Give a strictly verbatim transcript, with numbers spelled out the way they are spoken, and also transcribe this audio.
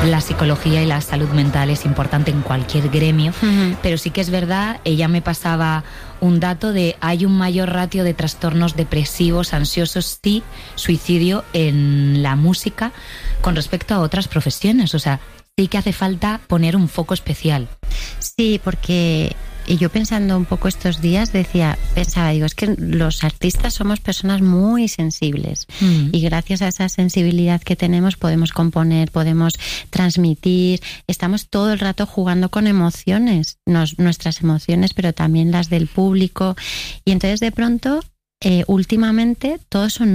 la psicología y la salud mental es importante en cualquier gremio, uh-huh. pero sí que es verdad, ella me pasaba un dato de hay un mayor ratio de trastornos depresivos, ansiosos y suicidio en la música con respecto a otras profesiones, o sea, sí que hace falta poner un foco especial. Sí, porque yo pensando un poco estos días decía, pensaba, digo, es que los artistas somos personas muy sensibles mm. y gracias a esa sensibilidad que tenemos podemos componer, podemos transmitir, estamos todo el rato jugando con emociones, nos, nuestras emociones, pero también las del público, y entonces de pronto, eh, últimamente, todos son